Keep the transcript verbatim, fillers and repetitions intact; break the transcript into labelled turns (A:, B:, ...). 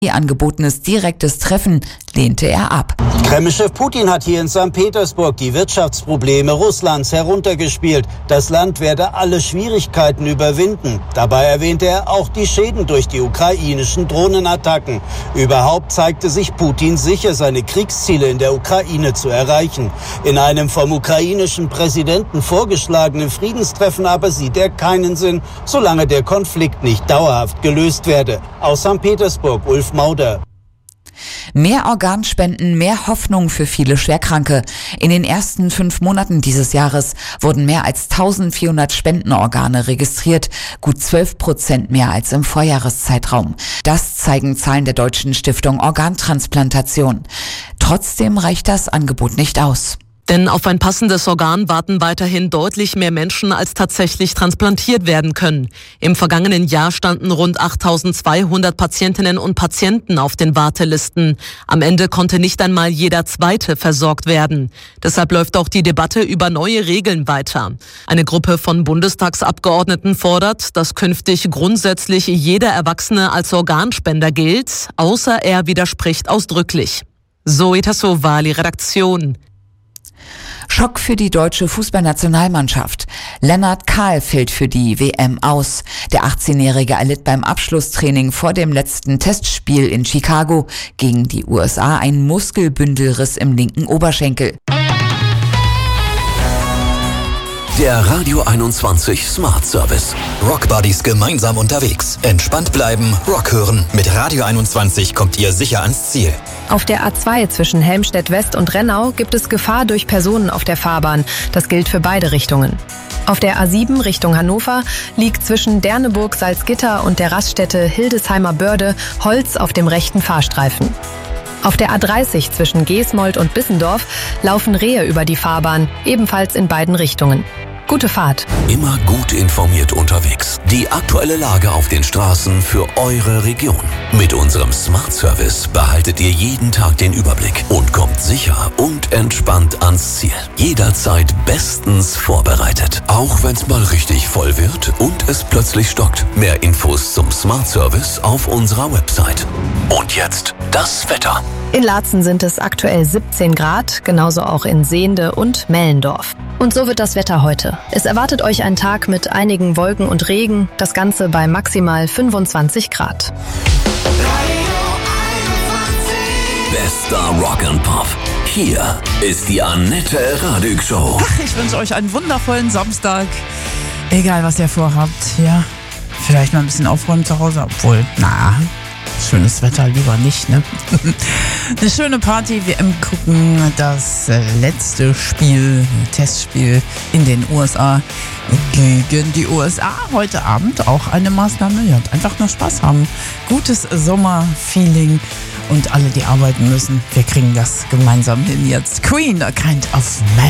A: angebotenes direktes Treffen lehnte er ab.
B: Kreml-Chef Putin hat hier in Sankt Petersburg die Wirtschaftsprobleme Russlands heruntergespielt. Das Land werde alle Schwierigkeiten überwinden. Dabei erwähnte er auch die Schäden durch die ukrainischen Drohnenattacken. Überhaupt zeigte sich Putin sicher, seine Kriegsziele in der Ukraine zu erreichen. In einem vom ukrainischen Präsidenten vorgeschlagenen Friedenstreffen aber sieht er keinen Sinn, solange der Konflikt nicht dauerhaft gelöst werde. Aus Sankt Petersburg, Ulf Mauder.
A: Mehr Organspenden, mehr Hoffnung für viele Schwerkranke. In den ersten fünf Monaten dieses Jahres wurden mehr als eintausendvierhundert Spendenorgane registriert, gut zwölf Prozent mehr als im Vorjahreszeitraum. Das zeigen Zahlen der Deutschen Stiftung Organtransplantation. Trotzdem reicht das Angebot nicht aus.
C: Denn auf ein passendes Organ warten weiterhin deutlich mehr Menschen, als tatsächlich transplantiert werden können. Im vergangenen Jahr standen rund achttausendzweihundert Patientinnen und Patienten auf den Wartelisten. Am Ende konnte nicht einmal jeder Zweite versorgt werden. Deshalb läuft auch die Debatte über neue Regeln weiter. Eine Gruppe von Bundestagsabgeordneten fordert, dass künftig grundsätzlich jeder Erwachsene als Organspender gilt, außer er widerspricht ausdrücklich. Zoe Tassovali, Redaktion.
A: Schock für die deutsche Fußballnationalmannschaft. Lennart Kahl fällt für die W M aus. Der achtzehnjährige erlitt beim Abschlusstraining vor dem letzten Testspiel in Chicago gegen die U S A einen Muskelbündelriss im linken Oberschenkel.
D: Der Radio einundzwanzig Smart Service. Rockbuddies gemeinsam unterwegs. Entspannt bleiben, Rock hören. Mit Radio einundzwanzig kommt ihr sicher ans Ziel.
E: Auf der A zwei zwischen Helmstedt West und Rennau gibt es Gefahr durch Personen auf der Fahrbahn. Das gilt für beide Richtungen. Auf der A sieben Richtung Hannover liegt zwischen Derneburg, Salzgitter und der Raststätte Hildesheimer Börde Holz auf dem rechten Fahrstreifen. Auf der A dreißig zwischen Geesmold und Bissendorf laufen Rehe über die Fahrbahn, ebenfalls in beiden Richtungen. Gute Fahrt.
D: Immer gut informiert unterwegs. Die aktuelle Lage auf den Straßen für eure Region. Mit unserem Smart Service behaltet ihr jeden Tag den Überblick und kommt sicher und entspannt ans Ziel. Jederzeit bestens vorbereitet. Auch wenn es mal richtig voll wird und es plötzlich stockt. Mehr Infos zum Smart Service auf unserer Website. Und jetzt das Wetter.
E: In Laatzen sind es aktuell siebzehn Grad, genauso auch in Sehnde und Mellendorf. Und so wird das Wetter heute. Es erwartet euch ein Tag mit einigen Wolken und Regen, das Ganze bei maximal fünfundzwanzig Grad.
D: Bester Rock and Pop. Hier ist die Annette Radig Show.
F: Ach, ich wünsche euch einen wundervollen Samstag. Egal, was ihr vorhabt, ja. Vielleicht mal ein bisschen aufräumen zu Hause, obwohl, na, schönes Wetter lieber nicht, ne? Eine schöne Party, W M gucken, das letzte Spiel, Testspiel in den U S A gegen die U S A. Heute Abend auch eine Maßnahme, ja, einfach nur Spaß haben. Gutes Sommerfeeling und alle, die arbeiten müssen, wir kriegen das gemeinsam hin jetzt. Queen, A Kind of Magic.